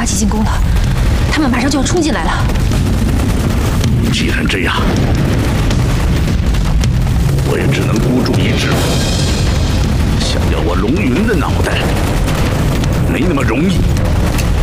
发起进攻了，他们马上就要冲进来了。 既然这样，我也只能孤注一掷。想要我龙云的脑袋，没那么容易。